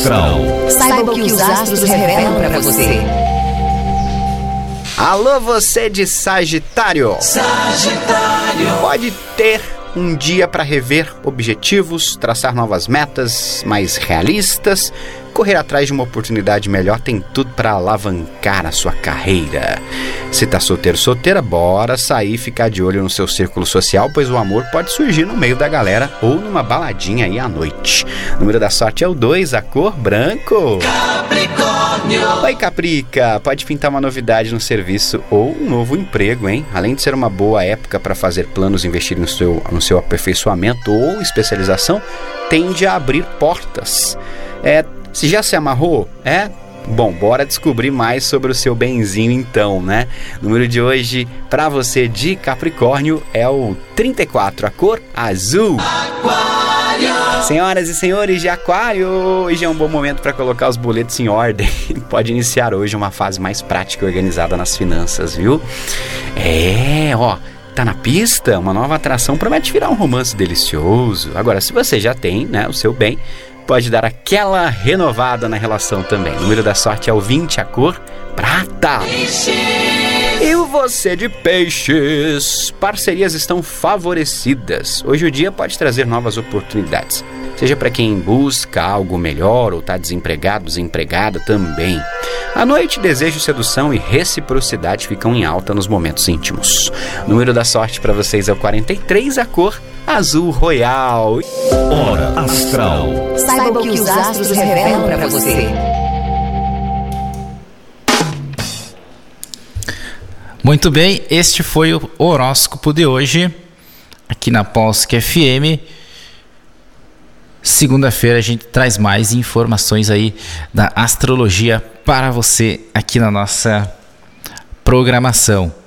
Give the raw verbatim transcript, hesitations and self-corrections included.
astral. Saiba o que os astros revelam para você. Alô, você de Sagitário. Sagitário. Pode ter um dia para rever objetivos, traçar novas metas mais realistas, correr atrás de uma oportunidade melhor, tem tudo para alavancar a sua carreira. Se tá solteiro, solteira, bora sair e ficar de olho no seu círculo social, pois o amor pode surgir no meio da galera ou numa baladinha aí à noite. O número da sorte é o dois, a cor branco. Capricórnio. Oi, Caprica, pode pintar uma novidade no serviço ou um novo emprego, hein? Além de ser uma boa época para fazer planos e investir no seu, no seu aperfeiçoamento ou especialização, tende a abrir portas. É... Se já se amarrou, é? Bom, bora descobrir mais sobre o seu benzinho então, né? O número de hoje para você de Capricórnio é o trinta e quatro, a cor azul. Aquário. Senhoras e senhores de Aquário, hoje é um bom momento para colocar os boletos em ordem. Pode iniciar hoje uma fase mais prática e organizada nas finanças, viu? É, ó... Tá na pista? Uma nova atração promete virar um romance delicioso. Agora, se você já tem, né, o seu bem, pode dar aquela renovada na relação também. O número da sorte é o vinte, a cor prata. Peixes. E você de Peixes, parcerias estão favorecidas. Hoje o dia pode trazer novas oportunidades, seja para quem busca algo melhor ou está desempregado, desempregada também. À noite, desejo, sedução e reciprocidade ficam em alta nos momentos íntimos. O número da sorte para vocês é o quarenta e três, a cor azul royal. Hora astral. Saiba o que os astros revelam para você. Muito bem, este foi o horóscopo de hoje, aqui na Polsk F M. Segunda-feira a gente traz mais informações aí da astrologia para você aqui na nossa programação.